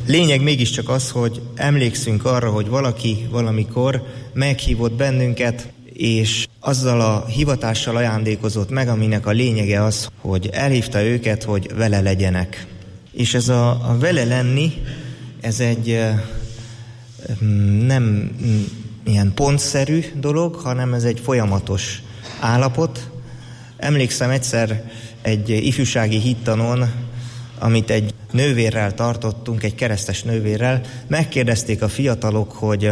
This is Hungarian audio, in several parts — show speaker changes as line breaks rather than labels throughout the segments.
Lényeg mégiscsak az, hogy emlékszünk arra, hogy valaki valamikor meghívott bennünket, és azzal a hivatással ajándékozott meg, aminek a lényege az, hogy elhívta őket, hogy vele legyenek. És ez a vele lenni, ez egy nem ilyen pontszerű dolog, hanem ez egy folyamatos állapot. Emlékszem egyszer egy ifjúsági hittanon, amit egy nővérrel tartottunk, egy keresztes nővérrel, megkérdezték a fiatalok, hogy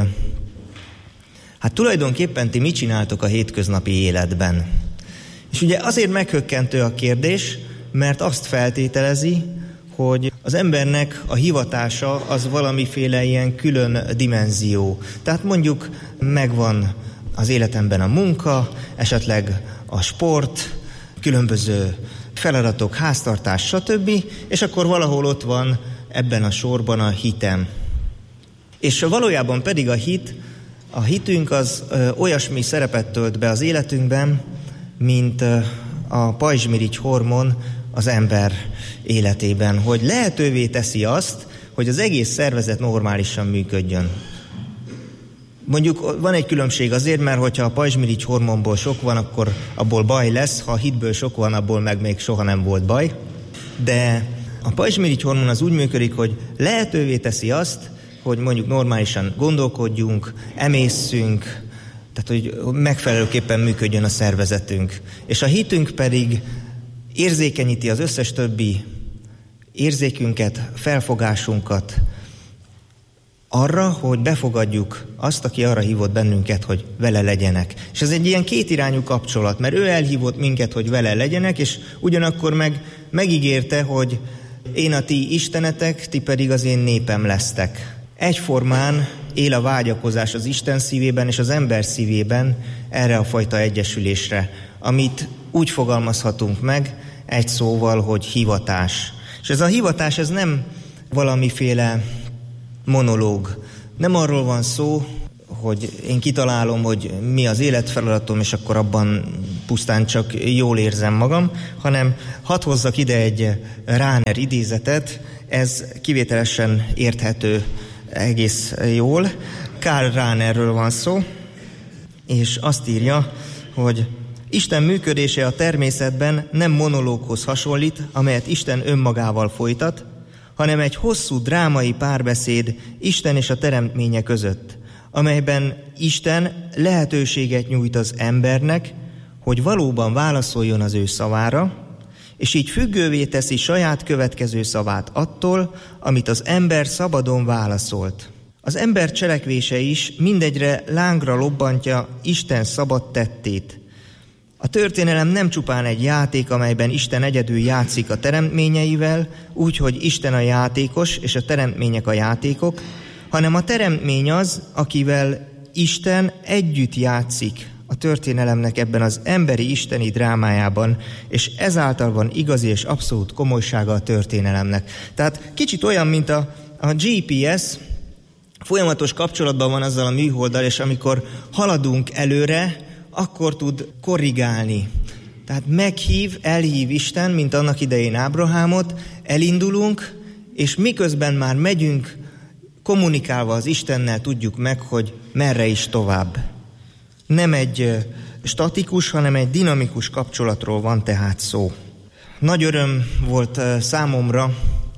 hát tulajdonképpen ti mit csináltok a hétköznapi életben? És ugye azért meghökkentő a kérdés, mert azt feltételezi, hogy az embernek a hivatása az valamiféle ilyen külön dimenzió. Tehát mondjuk megvan az életemben a munka, esetleg a sport, különböző feladatok, háztartás, stb. És akkor valahol ott van ebben a sorban a hitem. És valójában pedig a hitünk az olyasmi szerepet tölt be az életünkben, mint a pajzsmirigy hormon az ember életében, hogy lehetővé teszi azt, hogy az egész szervezet normálisan működjön. Mondjuk van egy különbség azért, mert hogyha a pajzsmirigy hormonból sok van, akkor abból baj lesz, ha a hitből sok van, abból meg még soha nem volt baj. De a pajzsmirigy hormon az úgy működik, hogy lehetővé teszi azt, hogy mondjuk normálisan gondolkodjunk, emészszünk, tehát hogy megfelelőképpen működjön a szervezetünk. És a hitünk pedig érzékenyíti az összes többi érzékünket, felfogásunkat arra, hogy befogadjuk azt, aki arra hívott bennünket, hogy vele legyenek. És ez egy ilyen kétirányú kapcsolat, mert ő elhívott minket, hogy vele legyenek, és ugyanakkor megígérte, hogy én a ti istenetek, ti pedig az én népem lesztek. Egyformán él a vágyakozás az Isten szívében és az ember szívében erre a fajta egyesülésre, amit úgy fogalmazhatunk meg egy szóval, hogy hivatás. És ez a hivatás, ez nem valamiféle monológ. Nem arról van szó, hogy én kitalálom, hogy mi az életfeladatom, és akkor abban pusztán csak jól érzem magam, hanem hadd hozzak ide egy Rahner idézetet, ez kivételesen érthető egész jól. Karl Rahnerről van szó, és azt írja, hogy Isten működése a természetben nem monológhoz hasonlít, amelyet Isten önmagával folytat, hanem egy hosszú drámai párbeszéd Isten és a teremtménye között, amelyben Isten lehetőséget nyújt az embernek, hogy valóban válaszoljon az ő szavára, és így függővé teszi saját következő szavát attól, amit az ember szabadon válaszolt. Az ember cselekvése is mindegyre lángra lobbantja Isten szabad tettét. A történelem nem csupán egy játék, amelyben Isten egyedül játszik a teremtményeivel, úgy, hogy Isten a játékos és a teremtmények a játékok, hanem a teremtmény az, akivel Isten együtt játszik a történelemnek ebben az emberi isteni drámájában, és ezáltal van igazi és abszolút komolysága a történelemnek. Tehát kicsit olyan, mint a GPS, folyamatos kapcsolatban van azzal a műholddal, és amikor haladunk előre, akkor tud korrigálni. Tehát elhív Isten, mint annak idején Ábrahámot, elindulunk, és miközben már megyünk, kommunikálva az Istennel tudjuk meg, hogy merre is tovább. Nem egy statikus, hanem egy dinamikus kapcsolatról van tehát szó. Nagy öröm volt számomra,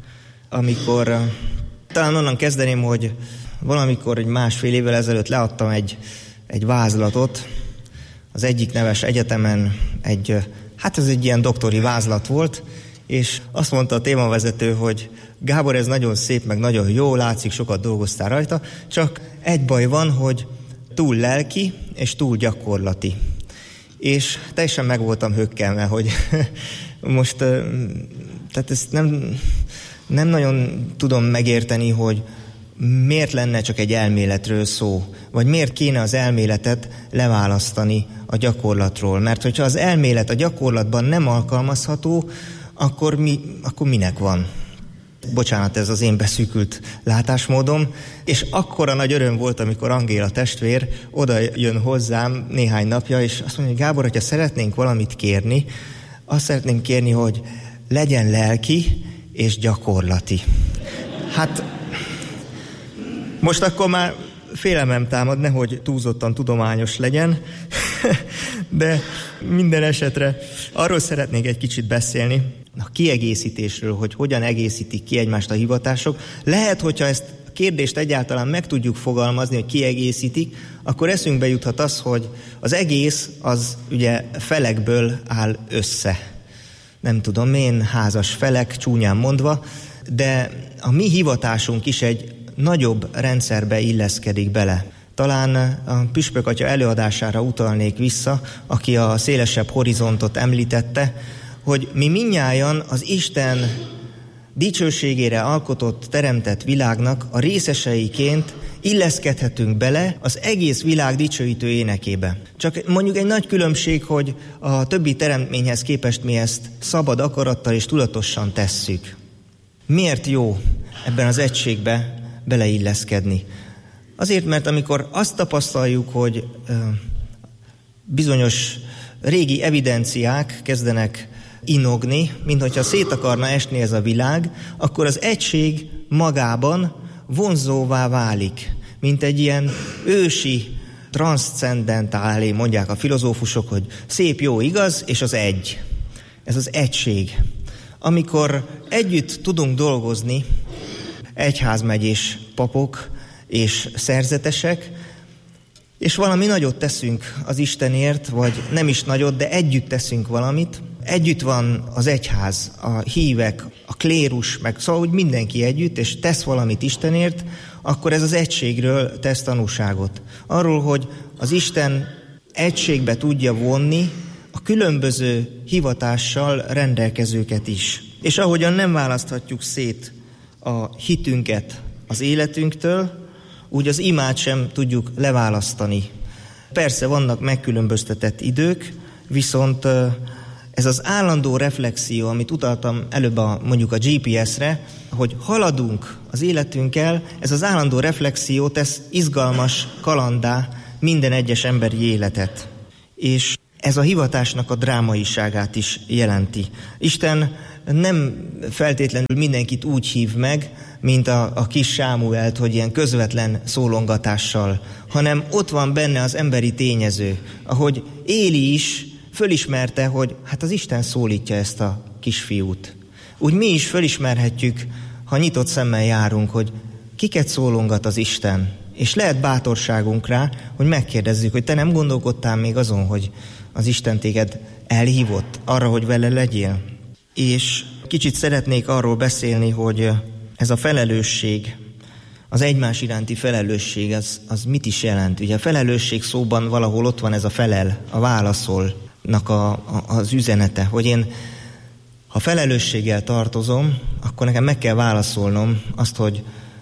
amikor talán onnan kezdeném, hogy valamikor egy másfél évvel ezelőtt leadtam egy vázlatot, az egyik neves egyetemen ez egy ilyen doktori vázlat volt, és azt mondta a témavezető, hogy Gábor, ez nagyon szép, meg nagyon jó, látszik, sokat dolgoztál rajta, csak egy baj van, hogy túl lelki és túl gyakorlati. És teljesen meg voltam hökkelve, hogy most, tehát ezt nem nagyon tudom megérteni, hogy miért lenne csak egy elméletről szó, vagy miért kéne az elméletet leválasztani a gyakorlatról. Mert hogyha az elmélet a gyakorlatban nem alkalmazható, akkor minek van? Bocsánat, ez az én beszűkült látásmódom. És akkora nagy öröm volt, amikor Angéla testvér oda jön hozzám néhány napja, és azt mondja, hogy Gábor, hogyha szeretnénk valamit kérni, azt szeretnénk kérni, hogy legyen lelki és gyakorlati. Hát Most akkor már félelmem támad, nehogy túlzottan tudományos legyen, de minden esetre arról szeretnék egy kicsit beszélni, a kiegészítésről, hogy hogyan egészítik ki egymást a hivatások. Lehet, hogyha ezt a kérdést egyáltalán meg tudjuk fogalmazni, hogy kiegészítik, akkor eszünkbe juthat az, hogy az egész az ugye felekből áll össze. Nem tudom én, házas felek, csúnyán mondva, de a mi hivatásunk is egy nagyobb rendszerbe illeszkedik bele. Talán a Püspök atya előadására utalnék vissza, aki a szélesebb horizontot említette, hogy mi mindnyájan az Isten dicsőségére alkotott, teremtett világnak a részeseiként illeszkedhetünk bele az egész világ dicsőítő énekébe. Csak mondjuk egy nagy különbség, hogy a többi teremtményhez képest mi ezt szabad akarattal és tudatosan tesszük. Miért jó ebben az egységbe beleilleszkedni? Azért, mert amikor azt tapasztaljuk, hogy bizonyos régi evidenciák kezdenek inogni, minthogyha szét akarna esni ez a világ, akkor az egység magában vonzóvá válik, mint egy ilyen ősi, transzcendentálé, mondják a filozófusok, hogy szép, jó, igaz, és az egy. Ez az egység. Amikor együtt tudunk dolgozni, egyházmegyés papok és szerzetesek, és valami nagyot teszünk az Istenért, vagy nem is nagyot, de együtt teszünk valamit. Együtt van az egyház, a hívek, a klérus, meg szóval úgy mindenki együtt, és tesz valamit Istenért, akkor ez az egységről tesz tanúságot. Arról, hogy az Isten egységbe tudja vonni a különböző hivatással rendelkezőket is. És ahogyan nem választhatjuk szét a hitünket az életünktől, úgy az imát sem tudjuk leválasztani. Persze vannak megkülönböztetett idők, viszont ez az állandó reflexió, amit utaltam előbb mondjuk a GPS-re, hogy haladunk az életünkkel, ez az állandó reflexió tesz izgalmas kalanddá minden egyes emberi életet. És ez a hivatásnak a drámaiságát is jelenti. Isten nem feltétlenül mindenkit úgy hív meg, mint a kis Sámuelt, hogy ilyen közvetlen szólongatással, hanem ott van benne az emberi tényező, ahogy Éli is fölismerte, hogy hát az Isten szólítja ezt a kisfiút. Úgy mi is fölismerhetjük, ha nyitott szemmel járunk, hogy kiket szólongat az Isten, és lehet bátorságunk rá, hogy megkérdezzük, hogy te nem gondolkodtál még azon, hogy az Isten téged elhívott arra, hogy vele legyél. És kicsit szeretnék arról beszélni, hogy ez a felelősség, az egymás iránti felelősség, az mit is jelent? Ugye a felelősség szóban valahol ott van ez a felel, a válaszolnak az üzenete, hogy én, ha felelősséggel tartozom, akkor nekem meg kell válaszolnom azt, hogy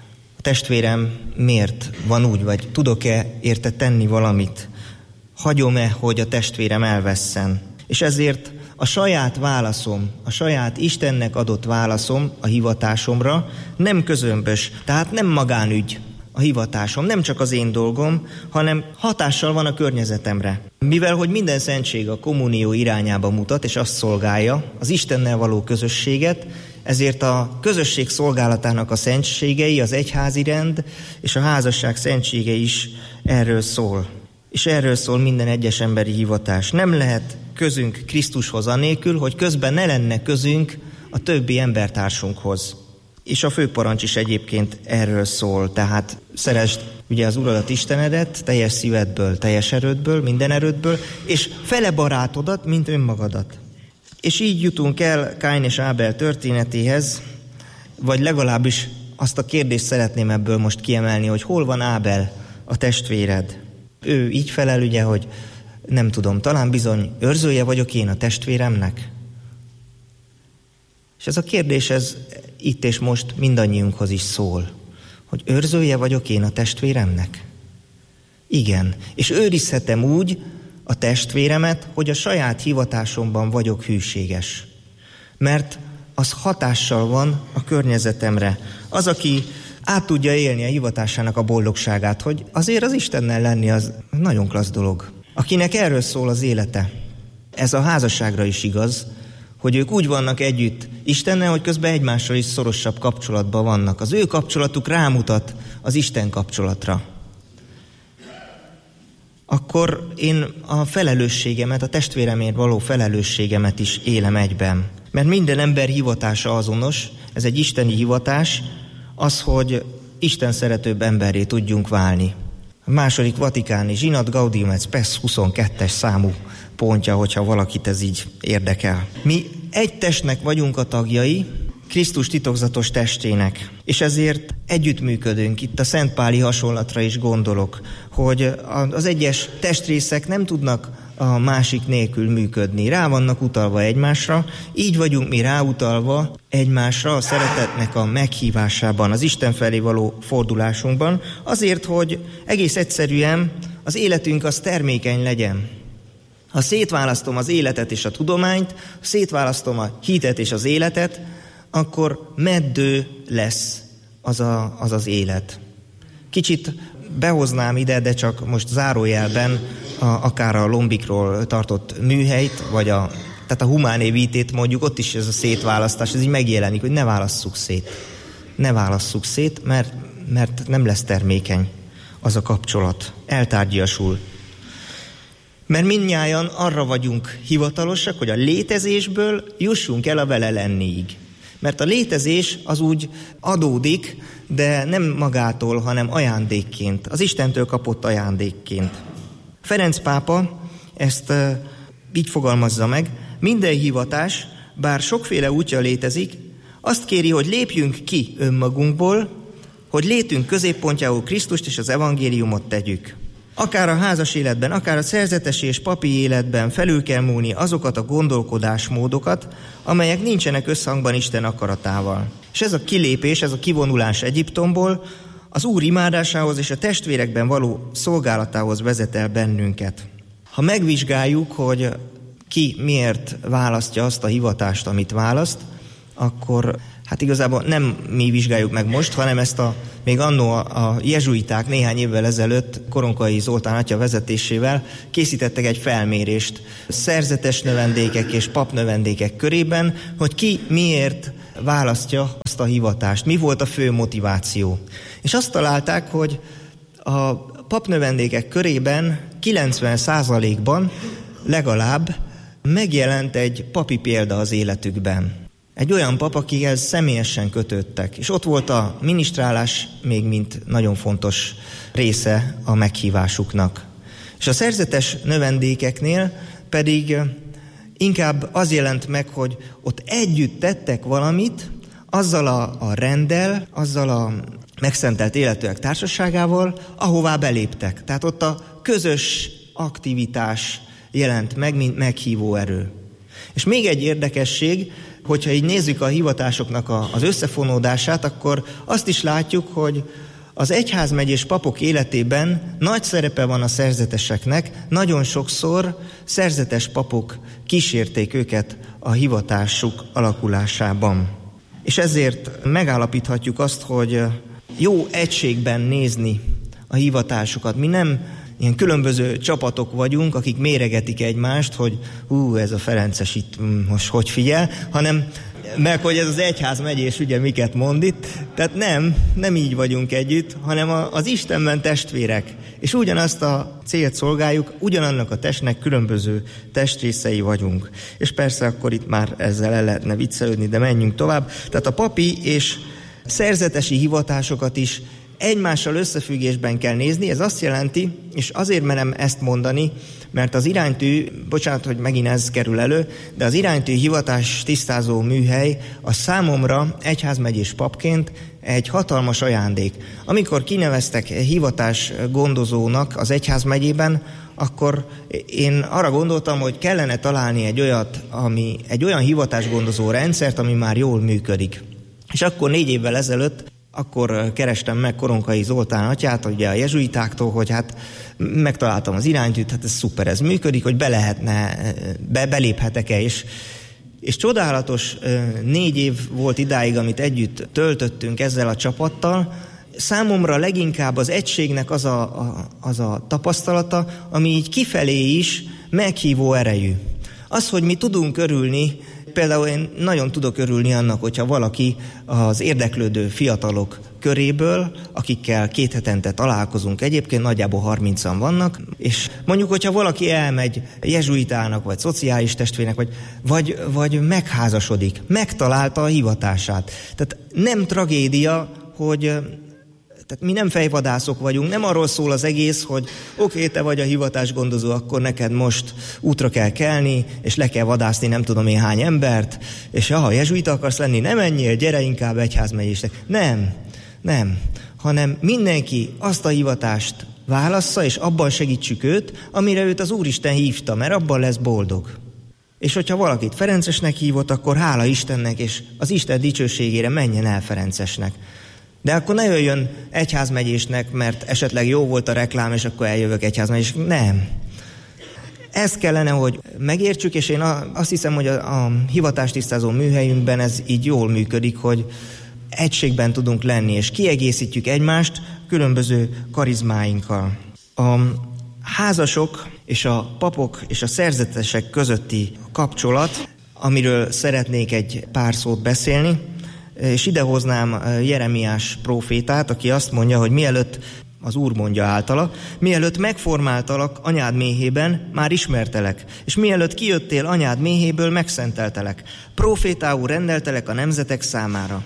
a testvérem miért van úgy, vagy tudok-e érte tenni valamit, hagyom-e, hogy a testvérem elvesszen. És ezért a saját válaszom, a saját Istennek adott válaszom a hivatásomra nem közömbös, tehát nem magánügy a hivatásom, nem csak az én dolgom, hanem hatással van a környezetemre. Mivel, hogy minden szentség a kommunió irányába mutat, és azt szolgálja, az Istennel való közösséget, ezért a közösség szolgálatának a szentségei, az egyházi rend és a házasság szentsége is erről szól. És erről szól minden egyes emberi hivatás. Nem lehet közünk Krisztushoz anélkül, hogy közben ne lenne közünk a többi embertársunkhoz. És a főparancs is egyébként erről szól. Tehát szeresd ugye az Uradat Istenedet teljes szívedből, teljes erődből, minden erődből, és fele barátodat, mint önmagadat. És így jutunk el Káin és Ábel történetéhez, vagy legalábbis azt a kérdést szeretném ebből most kiemelni, hogy hol van Ábel, a testvéred. Ő így felel ugye, hogy nem tudom, talán bizony őrzője vagyok én a testvéremnek. És ez a kérdés, ez itt és most mindannyiunkhoz is szól, hogy őrzője vagyok én a testvéremnek? Igen, és őrizhetem úgy a testvéremet, hogy a saját hivatásomban vagyok hűséges. Mert az hatással van a környezetemre. Az, aki át tudja élni a hivatásának a boldogságát, hogy azért az Istennel lenni az nagyon klassz dolog. Akinek erről szól az élete. Ez a házasságra is igaz, hogy ők úgy vannak együtt Istennel, hogy közben egymással is szorosabb kapcsolatban vannak. Az ő kapcsolatuk rámutat az Isten kapcsolatra. Akkor én a felelősségemet, a testvéremért való felelősségemet is élem egyben. Mert minden ember hivatása azonos, ez egy isteni hivatás, az, hogy Isten szeretőbb emberré tudjunk válni. A második vatikáni zsinat Gaudium et Spes 22-es számú pontja, hogyha valakit ez így érdekel. Mi egy testnek vagyunk a tagjai, Krisztus titokzatos testének, és ezért együttműködünk. Itt a Szentpáli hasonlatra is gondolok, hogy az egyes testrészek nem tudnak a másik nélkül működni. Rá vannak utalva egymásra, így vagyunk mi ráutalva egymásra a szeretetnek a meghívásában, az Isten felé való fordulásunkban, azért, hogy egész egyszerűen az életünk az termékeny legyen. Ha szétválasztom az életet és a tudományt, ha szétválasztom a hitet és az életet, akkor meddő lesz az élet. Kicsit behoznám ide, de csak most zárójelben akár a Lombikról tartott műhelyt, vagy tehát a humánévítét mondjuk, ott is ez a szétválasztás, ez így megjelenik, hogy ne válasszuk szét. Ne válasszuk szét, mert nem lesz termékeny az a kapcsolat. Eltárgyasul. Mert mindnyájan arra vagyunk hivatalosak, hogy a létezésből jussunk el a vele lenniig. Mert a létezés az úgy adódik, de nem magától, hanem ajándékként, az Istentől kapott ajándékként. Ferenc pápa ezt így fogalmazza meg: minden hivatás, bár sokféle útja létezik, azt kéri, hogy lépjünk ki önmagunkból, hogy létünk középpontjául Krisztust és az evangéliumot tegyük. Akár a házas életben, akár a szerzetesi és papi életben felül kell múlni azokat a gondolkodásmódokat, amelyek nincsenek összhangban Isten akaratával. És ez a kilépés, ez a kivonulás Egyiptomból az Úr imádásához és a testvérekben való szolgálatához vezet el bennünket. Ha megvizsgáljuk, hogy ki miért választja azt a hivatást, amit választ, akkor hát igazából nem mi vizsgáljuk meg most, hanem ezt még annó a jezsuiták néhány évvel ezelőtt Koronkai Zoltán atya vezetésével készítettek egy felmérést szerzetes növendékek és papnövendékek körében, hogy ki miért választja azt a hivatást, mi volt a fő motiváció. És azt találták, hogy a papnövendékek körében 90%-ban legalább megjelent egy papi példa az életükben. Egy olyan pap, akihez személyesen kötődtek, és ott volt a minisztrálás még mint nagyon fontos része a meghívásuknak. És a szerzetes növendékeknél pedig inkább az jelent meg, hogy ott együtt tettek valamit, azzal a renddel, azzal a megszentelt életűek társaságával, ahová beléptek. Tehát ott a közös aktivitás jelent meg, mint meghívó erő. És még egy érdekesség, hogyha így nézzük a hivatásoknak az összefonódását, akkor azt is látjuk, hogy az egyházmegyés papok életében nagy szerepe van a szerzeteseknek, nagyon sokszor szerzetes papok kísérték őket a hivatásuk alakulásában. És ezért megállapíthatjuk azt, hogy jó egységben nézni a hivatásokat. Mi nem ilyen különböző csapatok vagyunk, akik méregetik egymást, hogy ez a Ferences itt most hogy figyel, hanem meg hogy ez az egyházmegyés ugye miket mond itt. Tehát nem így vagyunk együtt, hanem az Istenben testvérek. És ugyanazt a célt szolgáljuk, ugyanannak a testnek különböző testrészei vagyunk. És persze akkor itt már ezzel el lehetne viccelődni, de menjünk tovább. Tehát a papi és szerzetesi hivatásokat is egymással összefüggésben kell nézni, ez azt jelenti, és azért merem ezt mondani, mert az iránytű, bocsánat, hogy megint ez kerül elő, de az iránytű hivatás tisztázó műhely a számomra egyházmegyés papként egy hatalmas ajándék. Amikor kineveztek hivatás gondozónak az egyházmegyében, akkor én arra gondoltam, hogy kellene találni egy olyan hivatásgondozó rendszert, ami már jól működik. És akkor 4 évvel ezelőtt akkor kerestem meg Koronkai Zoltán atyát, ugye a jezsuitáktól, hogy hát megtaláltam az iránytűt, hát ez szuper, ez működik, hogy beléphetek-e, és csodálatos 4 év volt idáig, amit együtt töltöttünk ezzel a csapattal. Számomra leginkább az egységnek az a tapasztalata, ami így kifelé is meghívó erejű. Az, hogy mi tudunk örülni, például én nagyon tudok örülni annak, hogyha valaki az érdeklődő fiatalok köréből, akikkel 2 hetente találkozunk, egyébként nagyjából 30-an vannak, és mondjuk, hogyha valaki elmegy jezsuitának, vagy szociális testvérnek, vagy megházasodik, megtalálta a hivatását. Tehát nem tragédia, hogy... Tehát mi nem fejvadászok vagyunk, nem arról szól az egész, hogy oké, te vagy a hivatásgondozó, akkor neked most útra kell kelni, és le kell vadászni nem tudom én hány embert, és ha jezsuita akarsz lenni, nem menjél, gyere inkább egyházmegyésnek. Nem, hanem mindenki azt a hivatást válassza, és abban segítsük őt, amire őt az Úristen hívta, mert abban lesz boldog. És hogyha valakit Ferencesnek hívott, akkor hála Istennek, és az Isten dicsőségére menjen el Ferencesnek. De akkor ne jöjjön egyházmegyésnek, mert esetleg jó volt a reklám, és akkor eljövök egyházmegyésnek. Nem. Ezt kellene, hogy megértsük, és én azt hiszem, hogy a hivatástisztázó műhelyünkben ez így jól működik, hogy egységben tudunk lenni, és kiegészítjük egymást különböző karizmáinkkal. A házasok és a papok és a szerzetesek közötti kapcsolat, amiről szeretnék egy pár szót beszélni, és idehoznám Jeremiás prófétát, aki azt mondja, hogy mielőtt, az Úr mondja általa, mielőtt megformáltalak anyád méhében, már ismertelek, és mielőtt kijöttél anyád méhéből, megszenteltelek. Prófétául rendeltelek a nemzetek számára.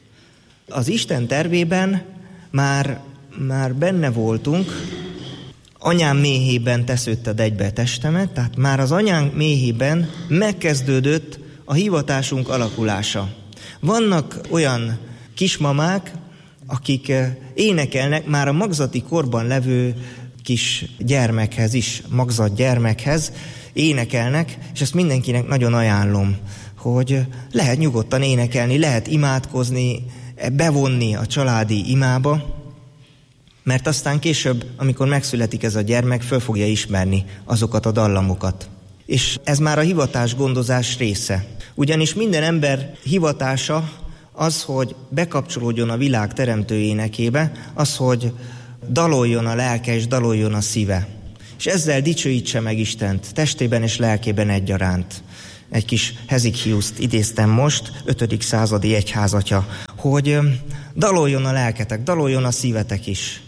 Az Isten tervében már benne voltunk, anyám méhében tesződted egybe testemet, tehát már az anyánk méhében megkezdődött a hivatásunk alakulása. Vannak olyan kismamák, akik énekelnek már a magzati korban levő kis gyermekhez is, magzat gyermekhez énekelnek, és ezt mindenkinek nagyon ajánlom, hogy lehet nyugodtan énekelni, lehet imádkozni, bevonni a családi imába, mert aztán később, amikor megszületik ez a gyermek, föl fogja ismerni azokat a dallamokat. És ez már a hivatásgondozás része. Ugyanis minden ember hivatása az, hogy bekapcsolódjon a világ teremtő énekébe, az, hogy daloljon a lelke és daloljon a szíve. És ezzel dicsőítse meg Istent, testében és lelkében egyaránt. Egy kis Hezikiuszt idéztem most, 5. századi egyházatja, hogy daloljon a lelketek, daloljon a szívetek is.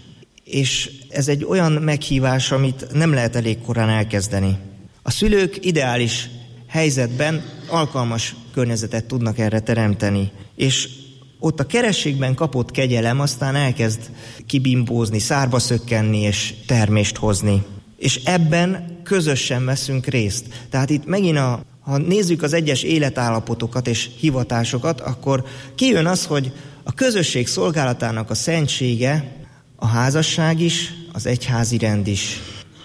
És ez egy olyan meghívás, amit nem lehet elég korán elkezdeni. A szülők ideális helyzetben alkalmas környezetet tudnak erre teremteni, és ott a kerességben kapott kegyelem aztán elkezd kibimbózni, szárba szökkenni és termést hozni. És ebben közösen veszünk részt. Tehát itt megint, ha nézzük az egyes életállapotokat és hivatásokat, akkor kijön az, hogy a közösség szolgálatának a szentsége, a házasság is, az egyházi rend is.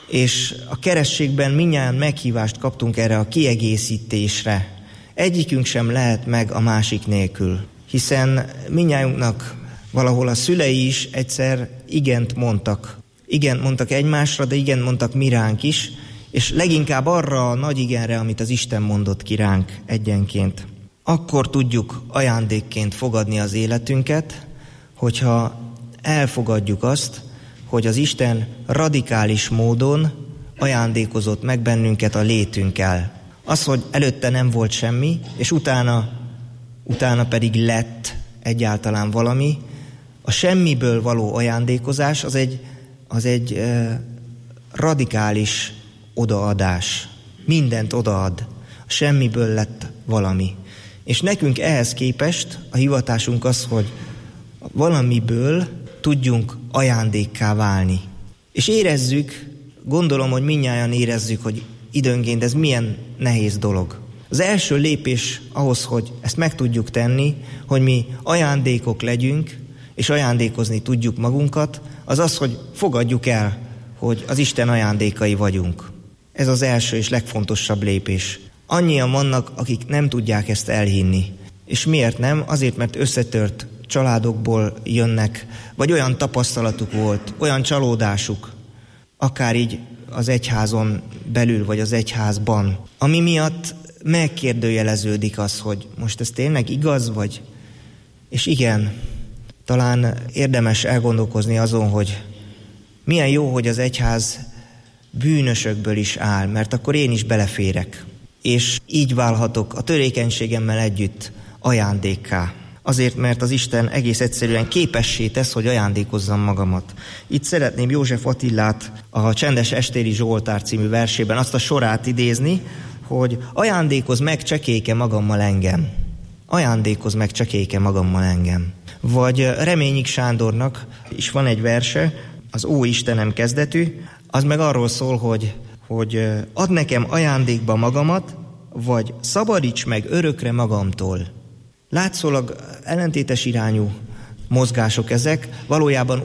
És a kerességben mindnyájan meghívást kaptunk erre a kiegészítésre. Egyikünk sem lehet meg a másik nélkül, hiszen mindnyájunknak valahol a szülei is egyszer igent mondtak. Igent mondtak egymásra, de igent mondtak mi ránk is, és leginkább arra a nagy igenre, amit az Isten mondott ki ránk egyenként. Akkor tudjuk ajándékként fogadni az életünket, hogyha elfogadjuk azt, hogy az Isten radikális módon ajándékozott meg bennünket a létünkkel. Az, hogy előtte nem volt semmi, és utána pedig lett egyáltalán valami, a semmiből való ajándékozás az egy radikális odaadás. Mindent odaad. A semmiből lett valami. És nekünk ehhez képest a hivatásunk az, hogy valamiből tudjunk ajándékká válni. És érezzük, gondolom, hogy mindnyájan érezzük, hogy időnként ez milyen nehéz dolog. Az első lépés ahhoz, hogy ezt meg tudjuk tenni, hogy mi ajándékok legyünk, és ajándékozni tudjuk magunkat, az az, hogy fogadjuk el, hogy az Isten ajándékai vagyunk. Ez az első és legfontosabb lépés. Annyian vannak, akik nem tudják ezt elhinni. És miért nem? Azért, mert összetört családokból jönnek, vagy olyan tapasztalatuk volt, olyan csalódásuk, akár így az egyházon belül, vagy az egyházban, ami miatt megkérdőjeleződik az, hogy most ez tényleg igaz, vagy... És igen, talán érdemes elgondolkozni azon, hogy milyen jó, hogy az egyház bűnösökből is áll, mert akkor én is beleférek. és így válhatok a törékenységemmel együtt ajándékká. Azért, mert az Isten egész egyszerűen képessé tesz, hogy ajándékozzam magamat. Itt szeretném József Attilát a Csendes estéri Zsoltár című versében azt a sorát idézni, hogy ajándékozz meg csekélyke magammal engem. Ajándékozz meg csekélyke magammal engem. Vagy Reményik Sándornak is van egy verse, az Ó Istenem kezdetű, az meg arról szól, hogy add nekem ajándékba magamat, vagy szabadíts meg örökre magamtól. Látszólag ellentétes irányú mozgások ezek, valójában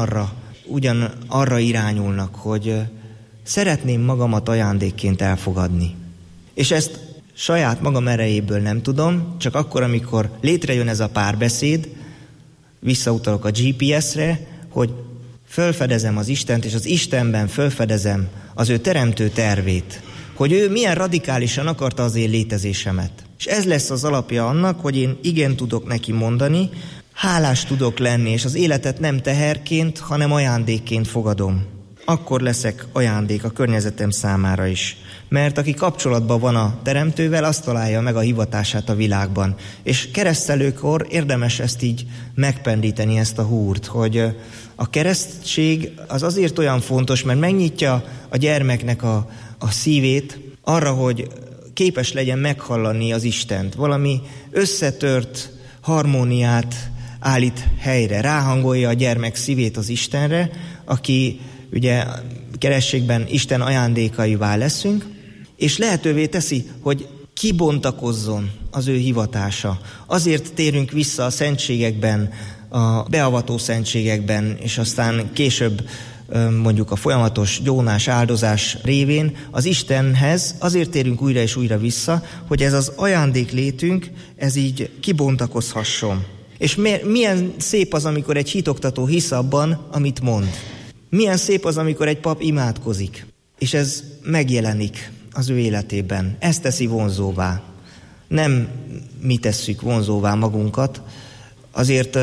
ugyanarra irányulnak, hogy szeretném magamat ajándékként elfogadni. És ezt saját magam erejéből nem tudom, csak akkor, amikor létrejön ez a párbeszéd, visszautalok a GPS-re, hogy fölfedezem az Istent, és az Istenben fölfedezem az ő teremtő tervét, hogy ő milyen radikálisan akarta az én létezésemet. És ez lesz az alapja annak, hogy én igen tudok neki mondani, hálás tudok lenni, és az életet nem teherként, hanem ajándékként fogadom. Akkor leszek ajándék a környezetem számára is. Mert aki kapcsolatban van a teremtővel, azt találja meg a hivatását a világban. És keresztelőkor érdemes ezt így megpendíteni, ezt a húrt, hogy a keresztség az azért olyan fontos, mert megnyitja a gyermeknek a szívét arra, hogy képes legyen meghallani az Istent. Valami összetört harmóniát állít helyre, ráhangolja a gyermek szívét az Istenre, aki ugye kerességben Isten ajándékaivá leszünk, és lehetővé teszi, hogy kibontakozzon az ő hivatása. Azért térünk vissza a szentségekben, a beavató szentségekben, és aztán később mondjuk a folyamatos gyónás, áldozás révén az Istenhez azért térünk újra és újra vissza, hogy ez az ajándéklétünk, ez így kibontakozhasson. És milyen szép az, amikor egy hitoktató hisz abban, amit mond. Milyen szép az, amikor egy pap imádkozik, és ez megjelenik az ő életében. Ez teszi vonzóvá. Nem mi tesszük vonzóvá magunkat. Azért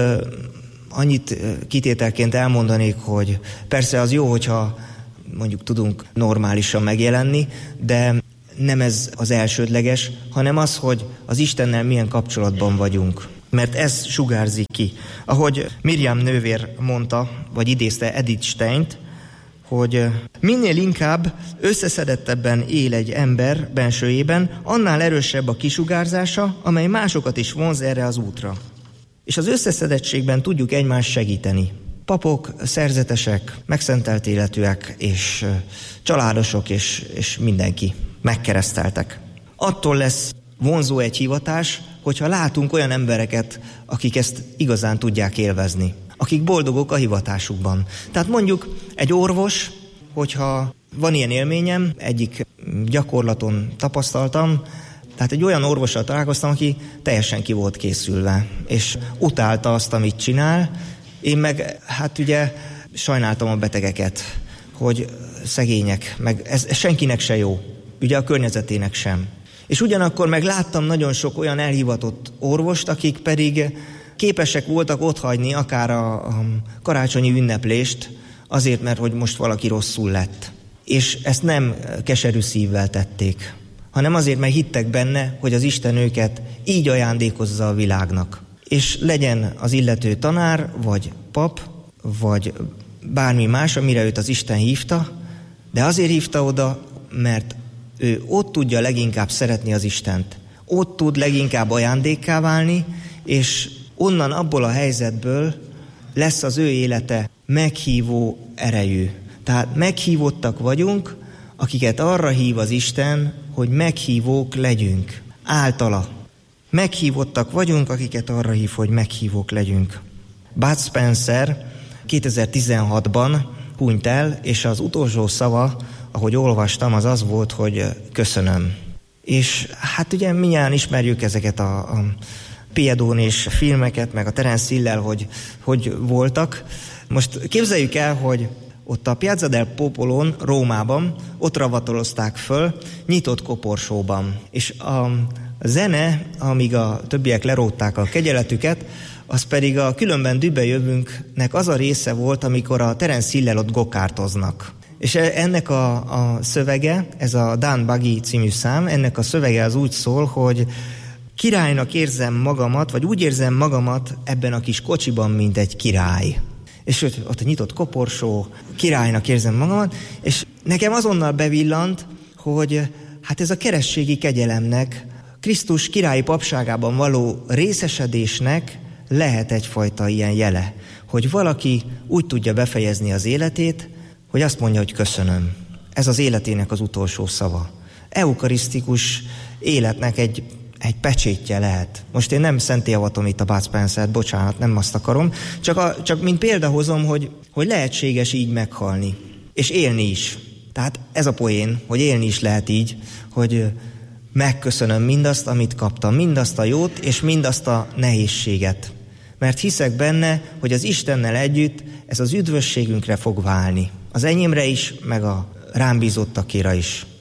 annyit kitételként elmondanék, hogy persze az jó, hogyha mondjuk tudunk normálisan megjelenni, de nem ez az elsődleges, hanem az, hogy az Istennel milyen kapcsolatban vagyunk. Mert ez sugárzik ki. Ahogy Miriam nővér mondta, vagy idézte Edith Steint, hogy minél inkább összeszedettebben él egy ember bensőjében, annál erősebb a kisugárzása, amely másokat is vonz erre az útra. És az összeszedettségben tudjuk egymást segíteni. Papok, szerzetesek, megszentelt életűek, és családosok, és mindenki megkereszteltek. Attól lesz vonzó egy hivatás, hogyha látunk olyan embereket, akik ezt igazán tudják élvezni, akik boldogok a hivatásukban. Tehát mondjuk egy orvos, hogyha van ilyen élményem, egyik gyakorlaton tapasztaltam, tehát egy olyan orvossal találkoztam, aki teljesen ki volt készülve, és utálta azt, amit csinál. Én meg, hát ugye sajnáltam a betegeket, hogy szegények, meg ez senkinek se jó, ugye a környezetének sem. És ugyanakkor meg láttam nagyon sok olyan elhivatott orvost, akik pedig képesek voltak otthagyni akár a karácsonyi ünneplést, azért, mert hogy most valaki rosszul lett. És ezt nem keserű szívvel tették, hanem azért, mert hittek benne, hogy az Isten őket így ajándékozza a világnak. És legyen az illető tanár, vagy pap, vagy bármi más, amire őt az Isten hívta, de azért hívta oda, mert ő ott tudja leginkább szeretni az Istent. Ott tud leginkább ajándékká válni, és onnan, abból a helyzetből lesz az ő élete meghívó erejű. Tehát meghívottak vagyunk, akiket arra hív az Isten, hogy meghívók legyünk. Általa. Meghívottak vagyunk, akiket arra hív, hogy meghívók legyünk. Bud Spencer 2016-ban hunyt el, és az utolsó szava, ahogy olvastam, az volt, hogy köszönöm. És hát ugye mindjárt ismerjük ezeket a Piedón-és filmeket, meg a Terence Hill-lel, hogy voltak. Most képzeljük el, hogy ott a Piazza del Popolón, Rómában, ott ravatolozták föl, nyitott koporsóban. És a zene, amíg a többiek lerótták a kegyeletüket, az pedig a Különben dühbe jövünknek az a része volt, amikor a Terence Hill-lel ott gokártoznak. És ennek a szövege, ez a Dan Buggy című szám, ennek a szövege az úgy szól, hogy királynak érzem magamat, vagy úgy érzem magamat ebben a kis kocsiban, mint egy király. És ott a nyitott koporsó, királynak érzem magamat, és nekem azonnal bevillant, hogy hát ez a keresztségi kegyelemnek, Krisztus királyi papságában való részesedésnek lehet egyfajta ilyen jele, hogy valaki úgy tudja befejezni az életét, hogy azt mondja, hogy köszönöm. Ez az életének az utolsó szava. Eukarisztikus életnek egy pecsétje lehet. Most én nem szentélyavatom itt a Bud Spencer-t, bocsánat, nem azt akarom, csak mint példa hozom, hogy lehetséges így meghalni, és élni is. Tehát ez a poén, hogy élni is lehet így, hogy megköszönöm mindazt, amit kaptam, mindazt a jót, és mindazt a nehézséget. Mert hiszek benne, hogy az Istennel együtt ez az üdvösségünkre fog válni. Az enyémre is, meg a rám bízottakéra is.